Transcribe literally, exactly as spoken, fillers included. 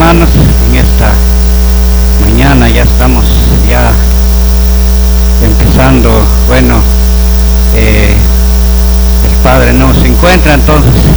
hermanos, en esta mañana ya estamos ya empezando. Bueno, eh, el Padre no se encuentra, entonces